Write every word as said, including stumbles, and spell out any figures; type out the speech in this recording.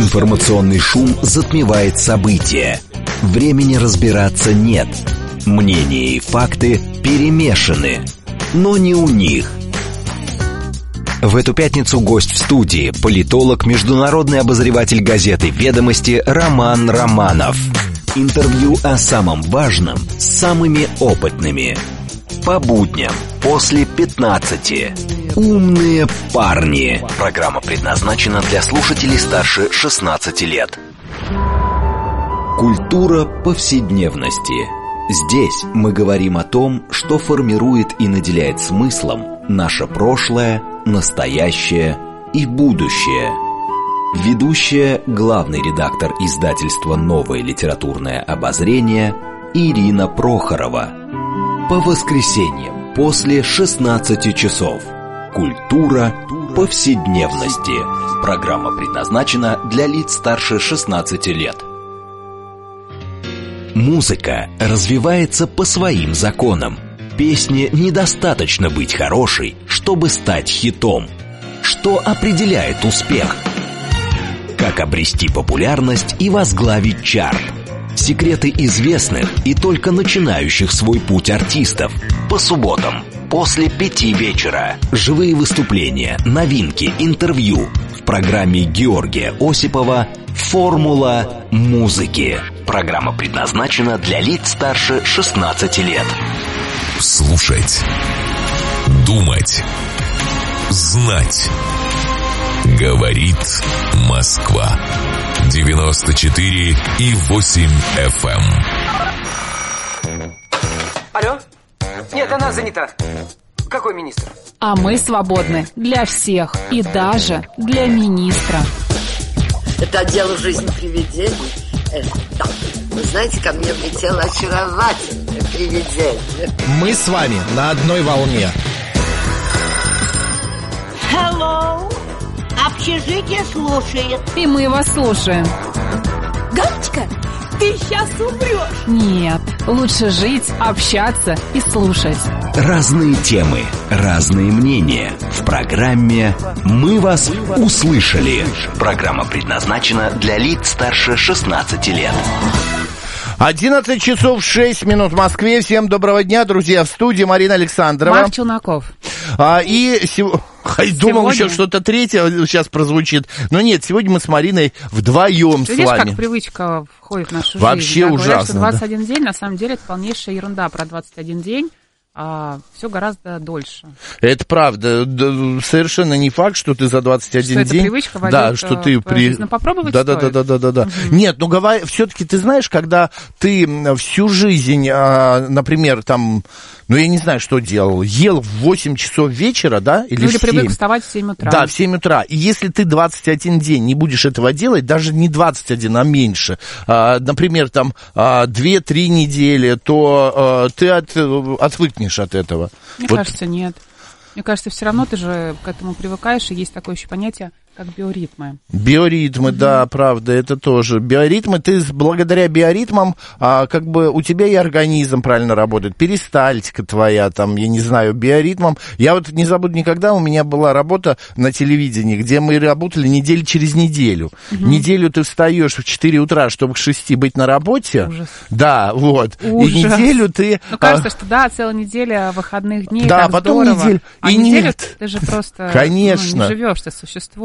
Информационный шум затмевает события. Времени разбираться нет. Мнения и факты перемешаны. Но не у них. В эту пятницу гость в студии – политолог, международный обозреватель газеты «Ведомости» Роман Романов. Интервью о самом важном с самыми опытными. По будням после пятнадцати. Умные парни. Программа предназначена для слушателей старше шестнадцати лет. Культура повседневности. Здесь мы говорим о том, что формирует и наделяет смыслом наше прошлое, настоящее и будущее. Ведущая, главный редактор издательства «Новое литературное обозрение» Ирина Прохорова. По воскресеньям после шестнадцати часов. Культура повседневности. Программа предназначена для лиц старше шестнадцати лет. Музыка развивается по своим законам. Песне недостаточно быть хорошей, чтобы стать хитом. Что определяет успех? Как обрести популярность и возглавить чарт? Секреты известных и только начинающих свой путь артистов. По субботам после пяти вечера. Живые выступления, новинки, интервью. В программе Георгия Осипова «Формула музыки». Программа предназначена для лиц старше шестнадцати лет. Слушать, думать, знать. Говорит Москва. девяносто четыре и восемь эф эм. Алло? Нет, она занята. Какой министр? А мы свободны для всех и даже для министра. Это отдел «Жизнь привидений». Э, да. Вы знаете, ко мне влетело очаровательное привидение. Мы с вами на одной волне. Hello. Общежитие слушает. И мы вас слушаем. Галочка, ты сейчас умрешь. Нет, лучше жить, общаться и слушать. Разные темы, разные мнения. В программе «Мы вас услышали». Программа предназначена для лиц старше шестнадцати лет. одиннадцать часов шесть минут в Москве. Всем доброго дня, друзья. В студии Марина Александрова. Марк Челноков. А, и сего... Думал, еще что-то третье сейчас прозвучит. Но нет, сегодня мы с Мариной вдвоем Ты с видишь, вами. Как привычка входит в нашу Вообще жизнь. Вообще ужасно. Говорят, что двадцать один да. день, на самом деле, это полнейшая ерунда про двадцать один день. А, все гораздо дольше. Это правда. Совершенно не факт, что ты за двадцать один что день... Эта привычка войдет, да, что ты при... жизнь. Но попробовать да, стоит. Да, да, да, да, да. Угу. Нет, ну говоря, все-таки ты знаешь, когда ты всю жизнь, например, там, ну я не знаю, что делал, ел в восемь часов вечера, да, или Люди в семь. привыкли вставать в семь утра. Да, в семь утра. И если ты двадцать один день не будешь этого делать, даже не двадцать один, а меньше, а, например, там две-три недели, то а, ты от, отвыкнешь от этого. Мне вот. кажется, нет. Мне кажется, все равно ты же к этому привыкаешь, и есть такое еще понятие, как биоритмы. Биоритмы, mm-hmm. да, правда, это тоже. Биоритмы, ты благодаря биоритмам, а, как бы у тебя и организм правильно работает, перистальтика твоя, там, я не знаю, биоритмам. Я вот не забуду никогда, у меня была работа на телевидении, где мы работали неделю через неделю. Mm-hmm. Неделю ты встаешь в четыре утра, чтобы к шести быть на работе. Ужас. Да, вот. Ужас. И неделю ты... Ну, кажется, а... что да, целая неделя выходных дней, да, так потом здорово. неделю... А и неделю нет. ты же просто Конечно. Ну, не живешь, ты существуешь.